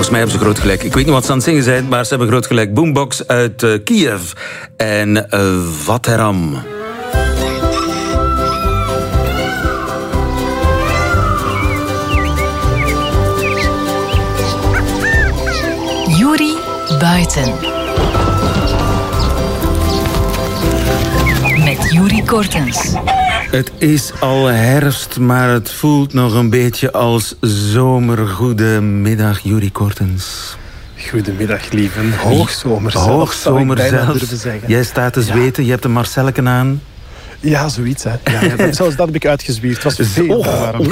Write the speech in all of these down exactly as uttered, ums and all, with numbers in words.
Volgens mij hebben ze groot gelijk. Ik weet niet wat ze aan het zingen zijn, maar ze hebben groot gelijk. Boombox uit uh, Kiev en uh, Vateram. Yuri Buiten. Met Yuri Kortens. Het is al herfst, maar het voelt nog een beetje als zomer. Goedemiddag, Yuri Kortens. Goedemiddag, lieven. Hoogzomer zelfs. Hoogzomer zelfs. Jij staat te zweten, ja. Je hebt een Marcelleken aan. Ja, zoiets, hè. Ja, ja, dat, zelfs dat heb ik uitgezwierd. Het was veel oh, warm.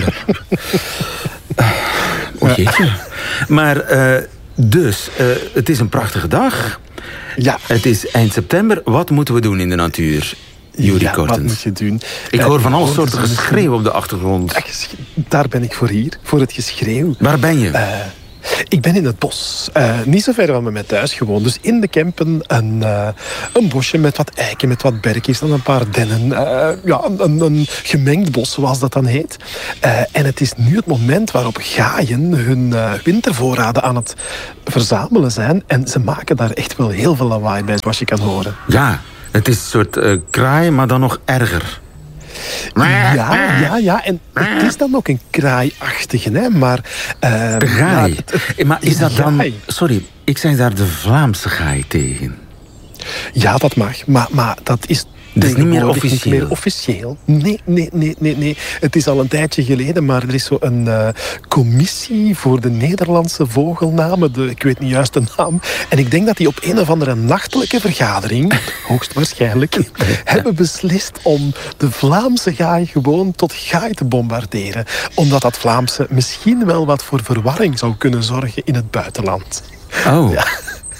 Oh, jeetje. Maar, uh, dus, uh, het is een prachtige dag. Ja. Het is eind september. Wat moeten we doen in de natuur? Yuri ja, Kortens. Wat moet je doen? Ik hoor van alle soorten geschreeuw op de achtergrond. Ja, daar ben ik voor hier, voor het geschreeuw. Waar ben je? Uh, ik ben in het bos. Uh, niet zo ver van mijn thuis gewoon. Dus in de Kempen een, uh, een bosje met wat eiken, met wat berkjes en een paar dennen. Uh, ja, een, een gemengd bos, zoals dat dan heet. Uh, en het is nu het moment waarop gaaien hun uh, wintervoorraden aan het verzamelen zijn. En ze maken daar echt wel heel veel lawaai bij, zoals je kan horen. Ja. Het is een soort uh, kraai, maar dan nog erger. Ja, ja, ja. En het is dan ook een kraaiachtige, hè. Maar... Uh, kraai. Ja, het, maar is dat dan... Sorry, ik zeg daar de Vlaamse gaai tegen. Ja, dat mag. Maar, maar dat is... Het is niet meer officieel. Niet meer officieel. Nee, nee, nee, nee, nee. Het is al een tijdje geleden, maar er is zo een uh, commissie voor de Nederlandse vogelnamen. De, ik weet niet juist de naam. En ik denk dat die op een of andere nachtelijke vergadering, hoogstwaarschijnlijk, hebben beslist om de Vlaamse gaai gewoon tot gaai te bombarderen. Omdat dat Vlaamse misschien wel wat voor verwarring zou kunnen zorgen in het buitenland. Oh. Ja.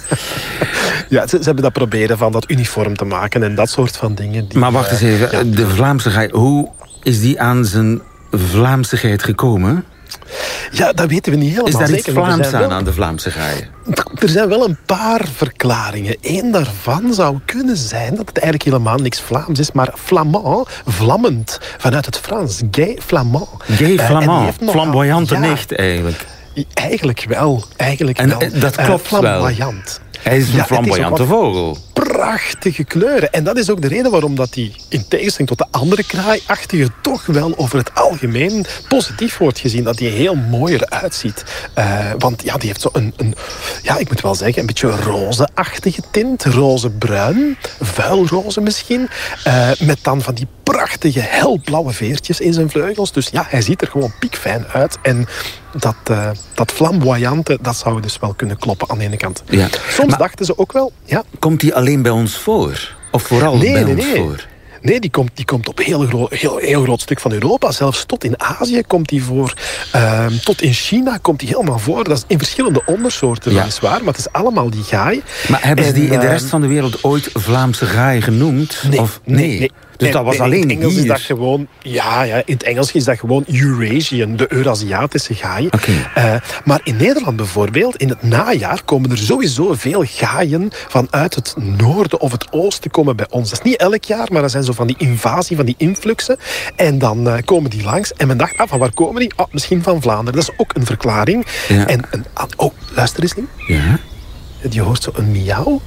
Ja, ze, ze hebben dat proberen van dat uniform te maken en dat soort van dingen. Die, maar wacht eens even, uh, ja. de Vlaamse gaai, hoe is die aan zijn Vlaamsigheid gekomen? Ja, dat weten we niet helemaal zeker. Is daar zeker, iets Vlaams aan wel, aan de Vlaamse gaai? Er zijn wel een paar verklaringen. Eén daarvan zou kunnen zijn dat het eigenlijk helemaal niks Vlaams is, maar flamand, vlammend, vanuit het Frans. Gay flamand. Gay flamand, uh, flamboyante ja, nicht eigenlijk. Eigenlijk wel, eigenlijk en, wel. Dat klopt uh, wel. Flamboyant. Hij is een ja, flamboyante vogel. Prachtige kleuren. En dat is ook de reden waarom dat hij, in tegenstelling tot de andere kraaiachtige, toch wel over het algemeen positief wordt gezien. Dat hij heel mooi eruit ziet. Uh, want ja, die heeft zo een, een, ja, ik moet wel zeggen, een beetje roze-achtige tint. Roze-bruin, vuilroze misschien. Uh, met dan van die prachtige helblauwe veertjes in zijn vleugels. Dus ja, hij ziet er gewoon piekfijn uit. En dat, uh, dat flamboyante, dat zou dus wel kunnen kloppen aan de ene kant. Ja. Soms maar dachten ze ook wel... Ja. Komt die alleen bij ons voor? Of vooral nee, bij nee, ons nee. voor? Nee, die komt, die komt op een heel, gro- heel, heel groot stuk van Europa. Zelfs tot in Azië komt die voor. Uh, tot in China komt die helemaal voor. Dat is in verschillende ondersoorten, ja. weliswaar. Maar het is allemaal die gaai. Maar hebben ze en, die in de uh, rest van de wereld ooit Vlaamse gaai genoemd? Nee, of, nee, nee. nee. Dus en, dat was nee, alleen in het Engels hier. Is dat gewoon, ja, ja, in het Engels is dat gewoon Eurasian, de Eurasiatische gaai. Okay. Uh, maar in Nederland bijvoorbeeld, in het najaar komen er sowieso veel gaaien vanuit het noorden of het oosten komen bij ons. Dat is niet elk jaar, maar dat zijn zo van die invasie, van die influxen. En dan uh, komen die langs en men dacht, ah, van waar komen die? Ah, misschien van Vlaanderen. Dat is ook een verklaring. Ja. En een, oh, luister eens, Lien. Ja? Je hoort zo een miauw.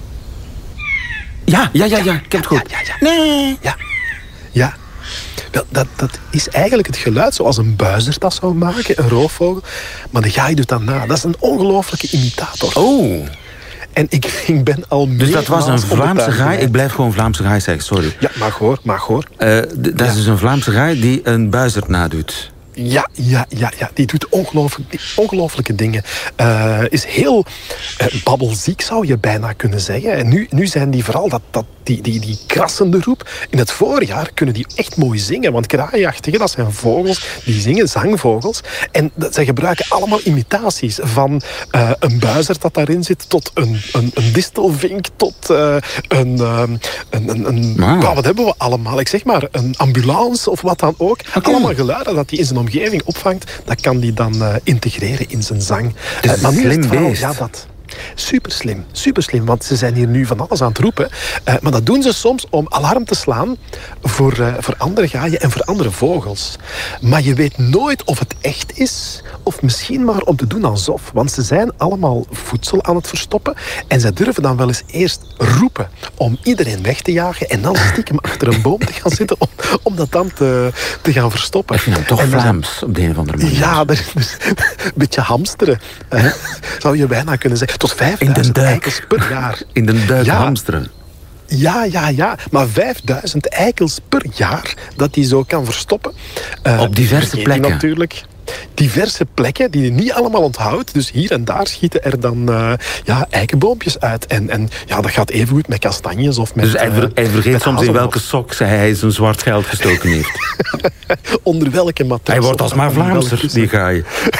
Ja, ja, ja, ja, ik heb het goed. Ja, ja, ja. Nee. Ja, ja. Wel, dat, dat is eigenlijk het geluid zoals een buizerd dat zou maken, een roofvogel. Maar de gaai doet dat na. Dat is een ongelofelijke imitator. Oh. En ik, ik ben al Dus dat was een Vlaamse gaai? Ik blijf gewoon Vlaamse gaai zeggen, sorry. Ja, mag hoor, mag hoor. Uh, d- dat ja. is dus een Vlaamse gaai die een buizerd nadoet. Ja, ja, ja, ja, die doet ongelooflijk, ongelooflijke dingen. Uh, is heel uh, babbelziek, zou je bijna kunnen zeggen. En nu, nu zijn die vooral dat, dat, die, die, die krassende roep. In het voorjaar kunnen die echt mooi zingen. Want kraaiachtigen, dat zijn vogels, die zingen zangvogels. En dat, zij gebruiken allemaal imitaties. Van uh, een buizerd dat daarin zit, tot een, een, een distelvink, tot uh, een... Um, een, een, een wow. nou, wat hebben we allemaal? Ik zeg maar, een ambulance of wat dan ook. Okay. Allemaal geluiden dat die in zijn omgeving opvangt, dat kan die dan uh, integreren in zijn zang. Dus uh, maar nu slim is het vooral, beest. ja, dat, Super slim, super slim, want ze zijn hier nu van alles aan het roepen. Uh, maar dat doen ze soms om alarm te slaan voor, uh, voor andere gaaien en voor andere vogels. Maar je weet nooit of het echt is, of misschien maar om te doen alsof. Want ze zijn allemaal voedsel aan het verstoppen en ze durven dan wel eens eerst roepen om iedereen weg te jagen en dan stiekem achter een boom te gaan zitten om, om dat dan te, te gaan verstoppen. Ik vind hem toch en Vlaams op de een of andere manier. Ja, dat is dus een beetje hamsteren. Uh, zou je bijna kunnen zeggen. Tot vijfduizend eikels per jaar. In de duik ja. hamsteren. Ja, ja, ja. Maar vijfduizend eikels per jaar dat hij zo kan verstoppen. Uh, Op diverse plekken. Natuurlijk. Diverse plekken die hij niet allemaal onthoudt. Dus hier en daar schieten er dan uh, ja, eikenboompjes uit. En, en ja, dat gaat even goed met kastanjes of met... Dus hij, ver, hij vergeet met soms in welke sok hij zijn zwart geld gestoken heeft. Onder welke matras. Hij wordt alsmaar Vlaamser, die gaai.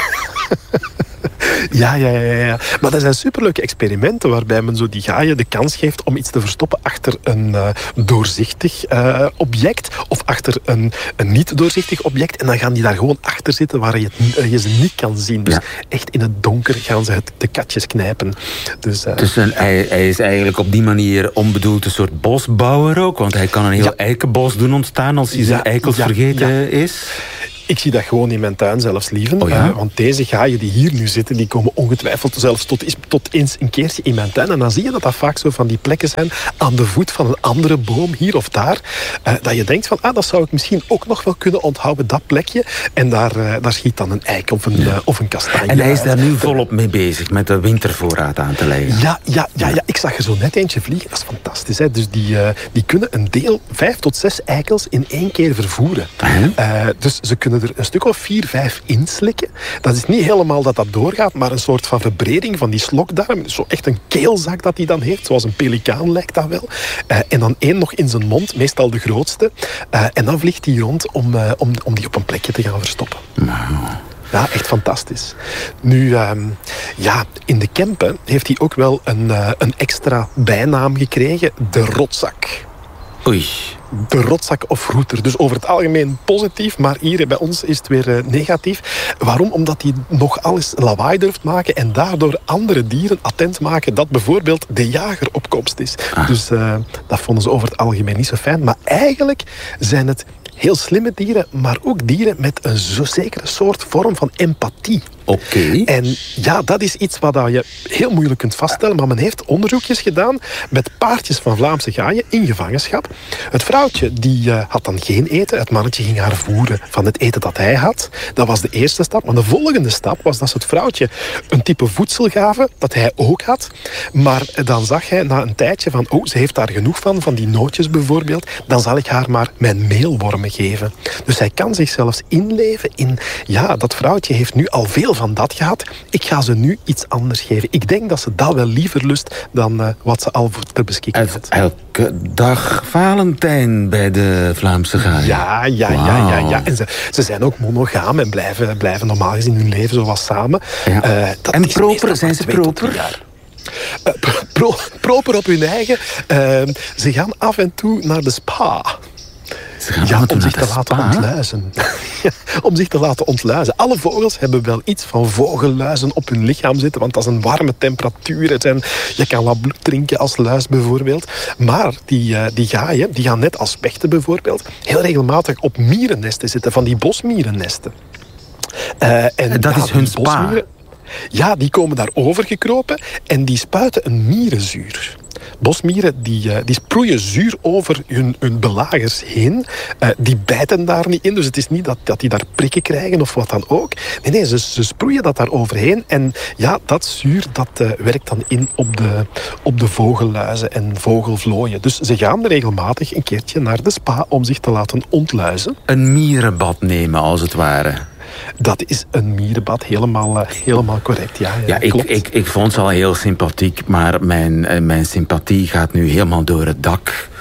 Ja, ja, ja, ja. Maar dat zijn superleuke experimenten waarbij men zo die gaaien de kans geeft om iets te verstoppen achter een uh, doorzichtig uh, object of achter een, een niet doorzichtig object. En dan gaan die daar gewoon achter zitten waar je, uh, je ze niet kan zien. Dus ja. echt in het donker gaan ze het, de katjes knijpen. Dus, uh, dus een, hij, hij is eigenlijk op die manier onbedoeld een soort bosbouwer ook, want hij kan een heel ja. eikenbos doen ontstaan als hij zijn ja, eikels ja, vergeten ja. is. Ik zie dat gewoon in mijn tuin zelfs lieven. Oh ja? uh, want deze gaaien die hier nu zitten, die komen ongetwijfeld zelfs tot, tot eens een keertje in mijn tuin. En dan zie je dat dat vaak zo van die plekken zijn aan de voet van een andere boom, hier of daar. Uh, dat je denkt van, ah, dat zou ik misschien ook nog wel kunnen onthouden, dat plekje. En daar, uh, daar schiet dan een eik of een, ja. uh, of een kastanje. En hij is daar nu volop mee bezig, met de wintervoorraad aan te leggen. Ja, ja, ja, ja. Ik zag er zo net eentje vliegen. Dat is fantastisch. Hè? Dus die, uh, die kunnen een deel, vijf tot zes eikels in één keer vervoeren. Uh, dus ze kunnen er een stuk of vier, vijf inslikken. Dat is niet helemaal dat dat doorgaat, maar een soort van verbreding van die slokdarm. Zo echt een keelzak dat hij dan heeft, zoals een pelikaan lijkt dat wel. Uh, en dan één nog in zijn mond, meestal de grootste. Uh, en dan vliegt hij rond om, uh, om, om die op een plekje te gaan verstoppen. Wow. Ja, echt fantastisch. Nu, um, ja, in de Kempen heeft hij ook wel een, uh, een extra bijnaam gekregen, de rotzak. Oei. De rotzak of roeter. Dus over het algemeen positief, maar hier bij ons is het weer uh, negatief. Waarom? Omdat hij nog alles lawaai durft maken en daardoor andere dieren attent maken dat bijvoorbeeld de jager op komst is. Ah. Dus uh, dat vonden ze over het algemeen niet zo fijn. Maar eigenlijk zijn het heel slimme dieren, maar ook dieren met een zo zekere soort vorm van empathie. Oké. Okay. En ja, dat is iets wat je heel moeilijk kunt vaststellen, maar men heeft onderzoekjes gedaan met paardjes van Vlaamse gaaien in gevangenschap. Het vrouwtje die uh, had dan geen eten, het mannetje ging haar voeren van het eten dat hij had. Dat was de eerste stap, maar de volgende stap was dat ze het vrouwtje een type voedsel gaven dat hij ook had. Maar dan zag hij na een tijdje van, oh, ze heeft daar genoeg van, van die nootjes bijvoorbeeld, dan zal ik haar maar mijn meelwormen geven. Dus hij kan zich zelfs inleven in, ja, dat vrouwtje heeft nu al veel van dat gehad. Ik ga ze nu iets anders geven. Ik denk dat ze dat wel liever lust dan uh, wat ze al ter beschikking heeft. Elke dag Valentijn bij de Vlaamse gaaien. Ja, ja, wow. ja, ja, ja. En ze, ze zijn ook monogaam en blijven, blijven normaal gezien hun leven zo wat samen. Ja. Uh, dat en proper, zijn ze proper? Uh, pro, pro, proper op hun eigen. Uh, ze gaan af en toe naar de spa. Ja, om zich te laten ontluizen. om zich te laten ontluizen. Alle vogels hebben wel iets van vogelluizen op hun lichaam zitten, want dat is een warme temperatuur. Het zijn, je kan wat bloed drinken als luis bijvoorbeeld. Maar die, uh, die gaaien, die gaan net als spechten bijvoorbeeld, heel regelmatig op mierennesten zitten, van die bosmierennesten. Uh, en, en dat ja, is hun spa? Ja, die komen daar overgekropen en die spuiten een mierenzuur. Bosmieren die, uh, die sproeien zuur over hun, hun belagers heen. Uh, die bijten daar niet in. Dus het is niet dat, dat die daar prikken krijgen of wat dan ook. Nee, nee, ze, ze sproeien dat daar overheen. En ja, dat zuur dat uh, werkt dan in op de, op de vogelluizen en vogelvlooien. Dus ze gaan regelmatig een keertje naar de spa om zich te laten ontluizen. Een mierenbad nemen, als het ware. Dat is een mierenbad, helemaal, uh, helemaal correct. Ja, ja, ja ik, ik, ik vond ze al heel sympathiek, maar mijn, uh, mijn sympathie gaat nu helemaal door het dak.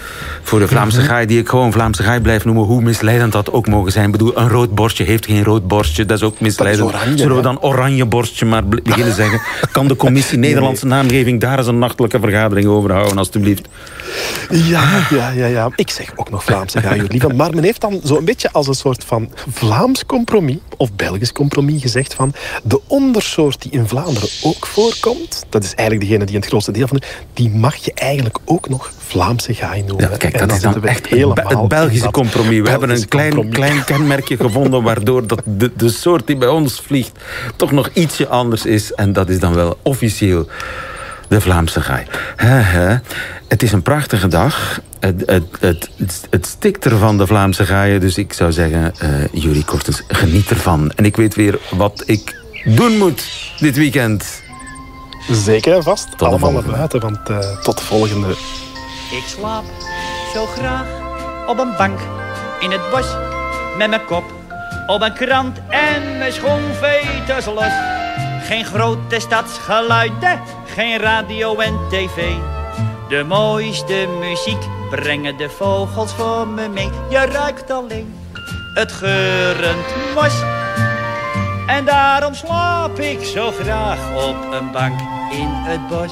Voor de Vlaamse gaai, die ik gewoon Vlaamse gaai blijf noemen, hoe misleidend dat ook mogen zijn. Ik bedoel, een rood borstje heeft geen rood borstje. Dat is ook misleidend. Dat is oranje, Zullen we dan oranje borstje maar beginnen zeggen? Kan de commissie Nederlandse naamgeving daar eens een nachtelijke vergadering over houden, alstublieft? Ja, ja, ja, ja. Ik zeg ook nog Vlaamse gaai, lieve. Maar men heeft dan zo'n beetje als een soort van Vlaams compromis, of Belgisch compromis, gezegd van de ondersoort die in Vlaanderen ook voorkomt, dat is eigenlijk degene die in het grootste deel van de, die mag je eigenlijk ook nog Vlaamse gaai noemen. Ja, kijk, en dat dan is dan echt het, het Belgische compromis. We hebben een klein, klein kenmerkje gevonden waardoor dat de, de soort die bij ons vliegt toch nog ietsje anders is. En dat is dan wel officieel de Vlaamse gaai. He, he. Het is een prachtige dag. Het, het, het, het, het stikt er van de Vlaamse gaaien. Dus ik zou zeggen, uh, Yuri Kortens, geniet ervan. En ik weet weer wat ik doen moet dit weekend. Zeker en vast. Tot Allemaal naar buiten, want uh, tot de volgende. Ik slaap zo graag op een bank in het bos met mijn kop op een krant en mijn schoenveters los. Geen grote stadsgeluiden, geen radio en tv. De mooiste muziek brengen de vogels voor me mee. Je ruikt alleen het geurend mos. En daarom slaap ik zo graag op een bank in het bos.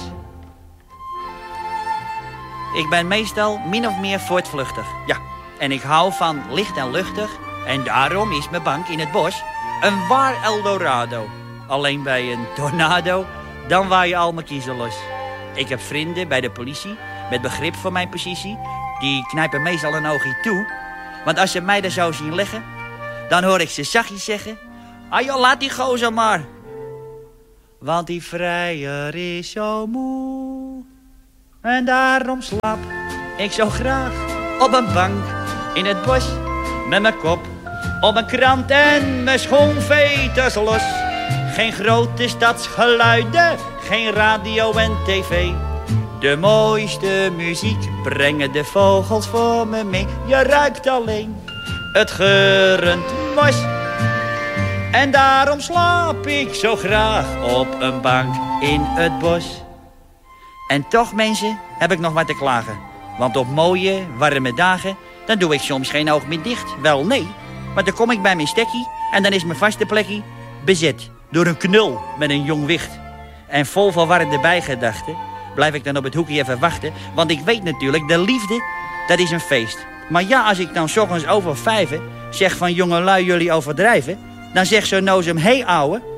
Ik ben meestal min of meer voortvluchtig. Ja, en ik hou van licht en luchtig. En daarom is mijn bank in het bos een waar Eldorado. Alleen bij een tornado, dan waai je al mijn kiezen los. Ik heb vrienden bij de politie, met begrip voor mijn positie. Die knijpen meestal een oogje toe. Want als ze mij er zo zien liggen, dan hoor ik ze zachtjes zeggen: ah joh, laat die gozer maar. Want die vrijer is zo moe. En daarom slaap ik zo graag op een bank in het bos. Met mijn kop op een krant en mijn schoenveters los. Geen grote stadsgeluiden, geen radio en tv. De mooiste muziek brengen de vogels voor me mee. Je ruikt alleen het geurend mos. En daarom slaap ik zo graag op een bank in het bos. En toch, mensen, heb ik nog wat te klagen. Want op mooie, warme dagen, dan doe ik soms geen oog meer dicht. Wel, nee, maar dan kom ik bij mijn stekkie en dan is mijn vaste plekje bezet door een knul met een jong wicht. En vol verwarde bijgedachten blijf ik dan op het hoekje even wachten. Want ik weet natuurlijk, de liefde, dat is een feest. Maar ja, als ik dan 's ochtends over vijven zeg van jongelui, jullie overdrijven, dan zegt zo'n nozem: hé ouwe,